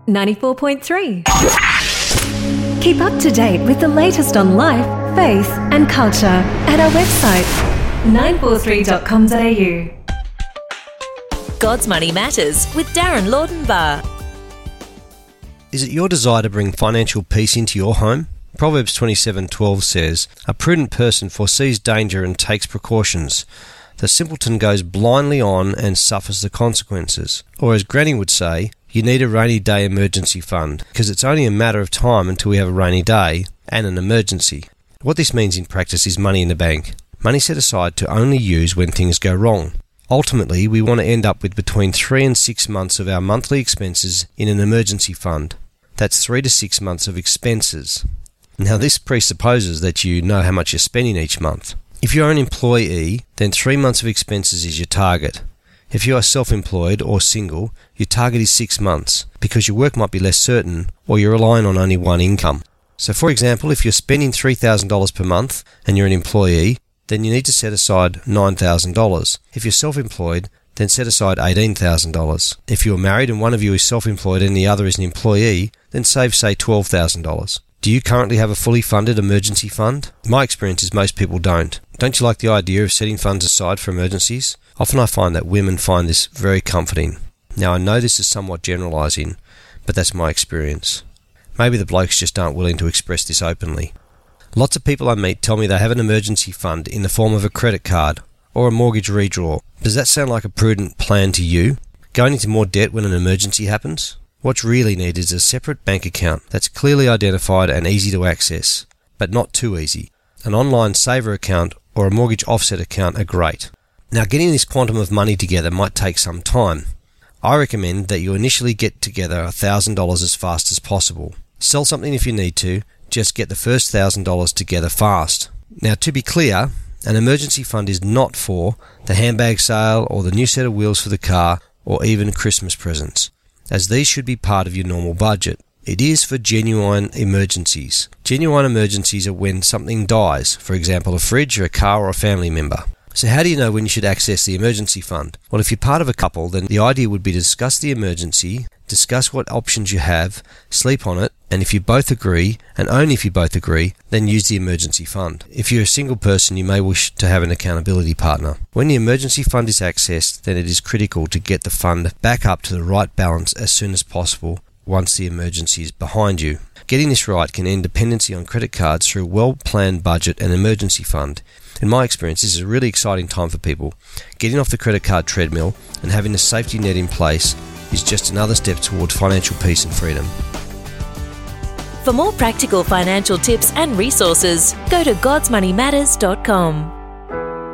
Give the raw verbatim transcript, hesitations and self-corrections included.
ninety-four point three. Keep up to date with the latest on life, faith and culture at our website nine four three dot com dot a u. God's Money Matters with Darren Laudenbar. Is it your desire to bring financial peace into your home? Proverbs twenty-seven twelve says, "A prudent person foresees danger and takes precautions. The simpleton goes blindly on and suffers the consequences." Or as Granny would say, you need a rainy day emergency fund, because it's only a matter of time until we have a rainy day and an emergency. What this means in practice is money in the bank. Money set aside to only use when things go wrong. Ultimately, we want to end up with between three and six months of our monthly expenses in an emergency fund. That's three to six months of expenses. Now, this presupposes that you know how much you're spending each month. If you're an employee, then three months of expenses is your target. If you are self-employed or single, your target is six months, because your work might be less certain or you're relying on only one income. So for example, if you're spending three thousand dollars per month and you're an employee, then you need to set aside nine thousand dollars. If you're self-employed, then set aside eighteen thousand dollars. If you're married and one of you is self-employed and the other is an employee, then save, say, twelve thousand dollars. Do you currently have a fully funded emergency fund? My experience is most people don't. Don't you like the idea of setting funds aside for emergencies? Often I find that women find this very comforting. Now, I know this is somewhat generalising, but that's my experience. Maybe the blokes just aren't willing to express this openly. Lots of people I meet tell me they have an emergency fund in the form of a credit card or a mortgage redraw. Does that sound like a prudent plan to you? Going into more debt when an emergency happens? What's really needed is a separate bank account that's clearly identified and easy to access, but not too easy. An online saver account or a mortgage offset account are great. Now, getting this quantum of money together might take some time. I recommend that you initially get together one thousand dollars as fast as possible. Sell something if you need to, just get the first one thousand dollars together fast. Now, to be clear, an emergency fund is not for the handbag sale or the new set of wheels for the car or even Christmas presents, as these should be part of your normal budget. It is for genuine emergencies. Genuine emergencies are when something dies, for example a fridge or a car or a family member. So how do you know when you should access the emergency fund? Well, if you're part of a couple, then the idea would be to discuss the emergency, discuss what options you have, sleep on it, and if you both agree, and only if you both agree, then use the emergency fund. If you're a single person, you may wish to have an accountability partner. When the emergency fund is accessed, then it is critical to get the fund back up to the right balance as soon as possible once the emergency is behind you. Getting this right can end dependency on credit cards through a well-planned budget and emergency fund. In my experience, this is a really exciting time for people. Getting off the credit card treadmill and having a safety net in place is just another step towards financial peace and freedom. For more practical financial tips and resources, go to gods money matters dot com.